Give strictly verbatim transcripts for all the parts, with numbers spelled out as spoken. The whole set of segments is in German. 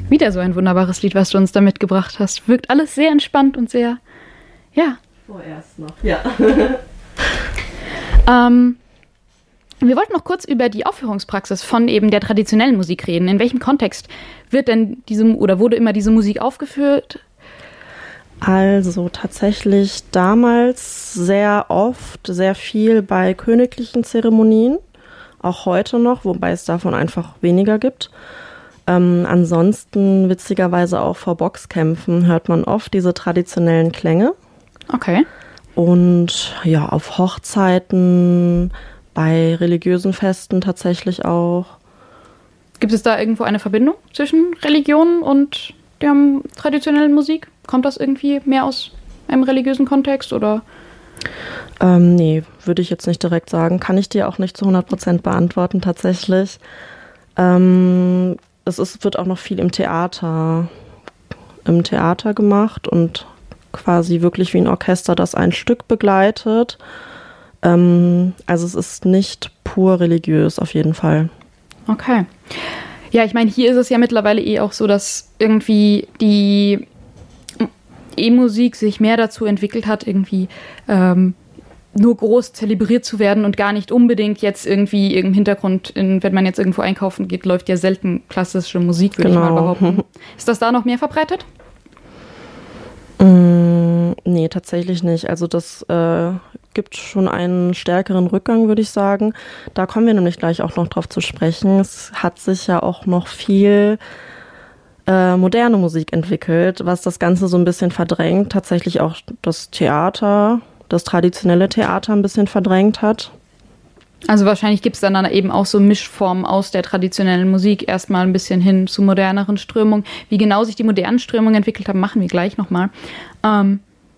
Wieder so ein wunderbares Lied, was du uns da mitgebracht hast. Wirkt alles sehr entspannt und sehr, ja. Vorerst noch, ja. ähm, wir wollten noch kurz über die Aufführungspraxis von eben der traditionellen Musik reden. In welchem Kontext wird denn diese oder wurde immer diese Musik aufgeführt? Also tatsächlich damals sehr oft, sehr viel bei königlichen Zeremonien, auch heute noch, wobei es davon einfach weniger gibt. Ähm, ansonsten witzigerweise auch vor Boxkämpfen hört man oft diese traditionellen Klänge. Okay. Und ja, auf Hochzeiten, bei religiösen Festen tatsächlich auch. Gibt es da irgendwo eine Verbindung zwischen Religion und der traditionellen Musik? Kommt das irgendwie mehr aus einem religiösen Kontext oder? Ähm, nee, würde ich jetzt nicht direkt sagen. Kann ich dir auch nicht zu hundert Prozent beantworten tatsächlich. Ähm, es ist, wird auch noch viel im Theater, im Theater gemacht und quasi wirklich wie ein Orchester, das ein Stück begleitet. Ähm, also es ist nicht pur religiös auf jeden Fall. Okay. Ja, ich meine, hier ist es ja mittlerweile eh auch so, dass irgendwie die E-Musik sich mehr dazu entwickelt hat, irgendwie ähm, nur groß zelebriert zu werden und gar nicht unbedingt jetzt irgendwie im Hintergrund, in, wenn man jetzt irgendwo einkaufen geht, läuft ja selten klassische Musik, würde genau. ich mal behaupten. Ist das da noch mehr verbreitet? Mm, nee, tatsächlich nicht. Also das äh, gibt schon einen stärkeren Rückgang, würde ich sagen. Da kommen wir nämlich gleich auch noch drauf zu sprechen. Es hat sich ja auch noch viel äh, moderne Musik entwickelt, was das Ganze so ein bisschen verdrängt. Tatsächlich auch das Theater, das traditionelle Theater ein bisschen verdrängt hat. Also wahrscheinlich gibt es dann, dann eben auch so Mischformen aus der traditionellen Musik erstmal ein bisschen hin zu moderneren Strömungen. Wie genau sich die modernen Strömungen entwickelt haben, machen wir gleich nochmal. Ähm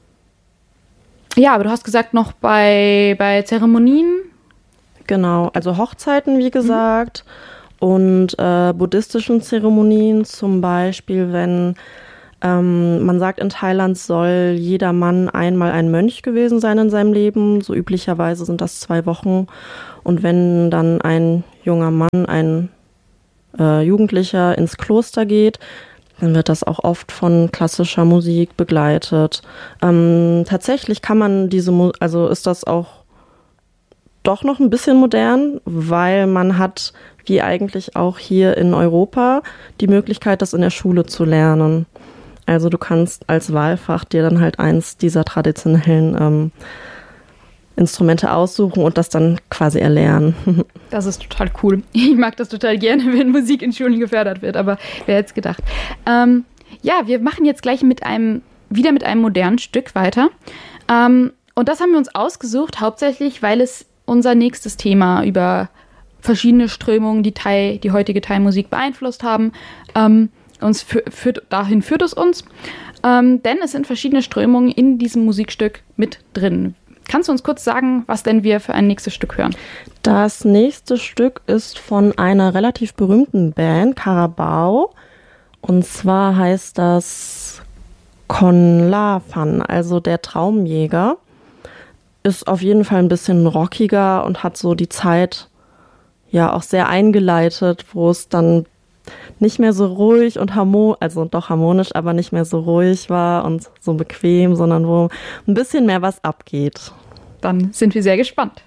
ja, aber du hast gesagt, noch bei, bei Zeremonien? Genau, also Hochzeiten, wie gesagt, mhm. und äh, buddhistischen Zeremonien, zum Beispiel, wenn Ähm, man sagt, in Thailand soll jeder Mann einmal ein Mönch gewesen sein in seinem Leben. So üblicherweise sind das zwei Wochen. Und wenn dann ein junger Mann, ein äh, Jugendlicher ins Kloster geht, dann wird das auch oft von klassischer Musik begleitet. Ähm, tatsächlich kann man diese, Mu- also ist das auch doch noch ein bisschen modern, weil man hat, wie eigentlich auch hier in Europa, die Möglichkeit, das in der Schule zu lernen. Also du kannst als Wahlfach dir dann halt eins dieser traditionellen ähm, Instrumente aussuchen und das dann quasi erlernen. Das ist total cool. Ich mag das total gerne, wenn Musik in Schulen gefördert wird, aber wer hätte es gedacht? Ähm, ja, wir machen jetzt gleich mit einem, wieder mit einem modernen Stück weiter. Ähm, und das haben wir uns ausgesucht, hauptsächlich, weil es unser nächstes Thema über verschiedene Strömungen, die Thai, die heutige Thai-Musik beeinflusst haben, ähm, Uns führt, dahin führt es uns, ähm, denn es sind verschiedene Strömungen in diesem Musikstück mit drin. Kannst du uns kurz sagen, was denn wir für ein nächstes Stück hören? Das nächste Stück ist von einer relativ berühmten Band, Carabao. Und zwar heißt das Kon La Phan, also der Traumjäger. Ist auf jeden Fall ein bisschen rockiger und hat so die Zeit ja auch sehr eingeleitet, wo es dann nicht mehr so ruhig und harmonisch, also doch harmonisch, aber nicht mehr so ruhig war und so bequem, sondern wo ein bisschen mehr was abgeht. Dann sind wir sehr gespannt.